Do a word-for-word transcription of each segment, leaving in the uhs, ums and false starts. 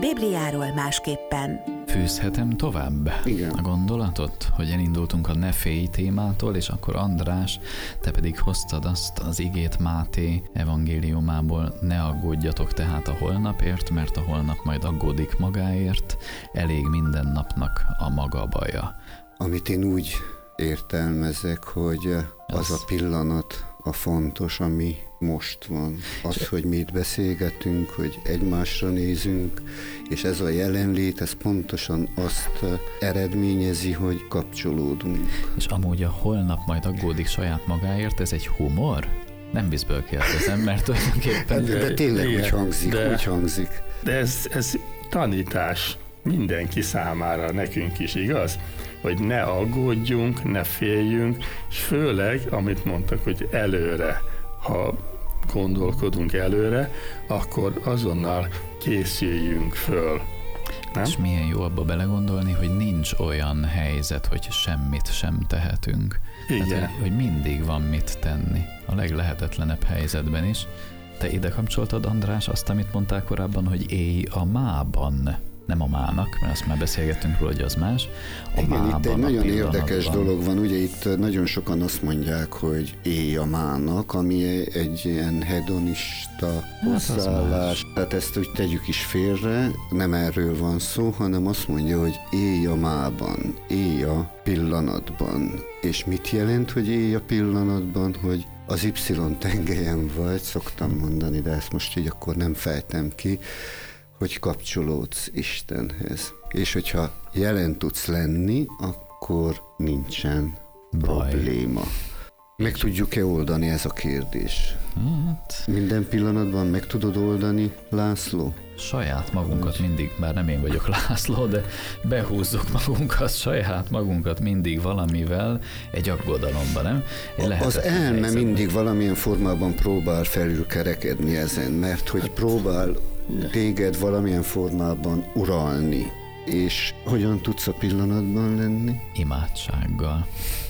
Bibliáról másképpen. Fűzhetem tovább Igen. a gondolatot, hogy elindultunk a ne félj témától, és akkor András, te pedig hoztad azt az igét Máté evangéliumából, ne aggódjatok tehát a holnapért, mert a holnap majd aggódik magáért, elég minden napnak a maga baja. Amit én úgy értelmezek, hogy az a pillanat a fontos, ami most van. Az, hogy mi itt beszélgetünk, hogy egymásra nézünk, és ez a jelenlét, ez pontosan azt eredményezi, hogy kapcsolódunk. És amúgy a holnap majd aggódik saját magáért, ez egy humor? Nem vízből kérdezem, mert tulajdonképpen... De, de tényleg igen, úgy hangzik, de, úgy hangzik. De ez, ez tanítás mindenki számára, nekünk is, igaz? Hogy ne aggódjunk, ne féljünk, és főleg, amit mondtak, hogy előre, ha gondolkodunk előre, akkor azonnal készüljünk föl. Nem? És milyen jó abba belegondolni, hogy nincs olyan helyzet, hogy semmit sem tehetünk. Igen. Hát, hogy, hogy mindig van mit tenni, a leglehetetlenebb helyzetben is. Te ide kapcsoltad, András, azt, amit mondtál korábban, hogy élj a mában. Nem a mának, mert azt már beszélgettünk róla, hogy az más. A Igen, mában, itt egy nagyon érdekes pillanatban. dolog van, ugye itt nagyon sokan azt mondják, hogy élj a mának, ami egy ilyen hedonista hozzáállás. Tehát ezt úgy tegyük is félre, nem erről van szó, hanem azt mondja, hogy élj a mában, élj a pillanatban. És mit jelent, hogy élj a pillanatban, hogy az Y-tengelyen vagy, szoktam mondani, de ezt most így akkor nem fejtem ki, hogy kapcsolódsz Istenhez. És hogyha jelen tudsz lenni, akkor nincsen Baj. probléma. Meg tudjuk-e oldani, ez a kérdés? Hát, Minden pillanatban meg tudod oldani, László? saját magunkat mindig, bár nem én vagyok László, de behúzzuk magunkat, saját magunkat mindig valamivel egy aggodalomba, nem? Egy Az elme mindig valamilyen formában próbál felülkerekedni ezen, mert hogy próbál téged valamilyen formában uralni. És hogyan tudsz a pillanatban lenni? Imádsággal.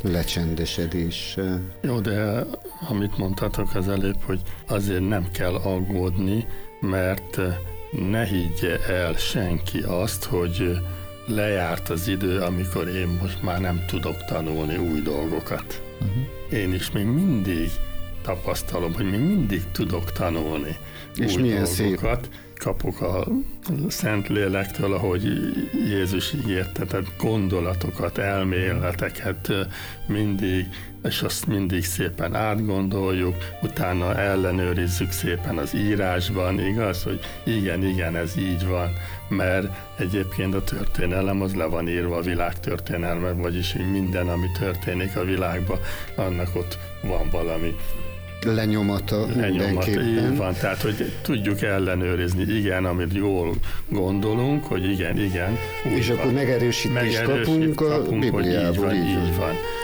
Lecsendesedéssel. Jó, de amit mondtatok az előbb, hogy azért nem kell aggódni, mert ne higgye el senki azt, hogy lejárt az idő, amikor én most már nem tudok tanulni új dolgokat. Uh-huh. Én is még mindig tapasztalom, hogy még mindig tudok tanulni és új milyen dolgokat. szép. Kapok a Szentlélektől, ahogy Jézus ígérte, tehát gondolatokat, elméleteket mindig, és azt mindig szépen átgondoljuk, utána ellenőrizzük szépen az írásban, igaz, hogy igen, igen, ez így van, mert egyébként a történelem az le van írva a világ történelme, vagyis hogy minden, ami történik a világban, annak ott van valami Lenyomata, lenyomata, így mindenképpen. van, tehát hogy tudjuk ellenőrizni, igen, amit jól gondolunk, hogy igen, igen. És van. akkor megerősítést Megerősít, kapunk a kapunk, hogy Bibliából. így van, így van. így van.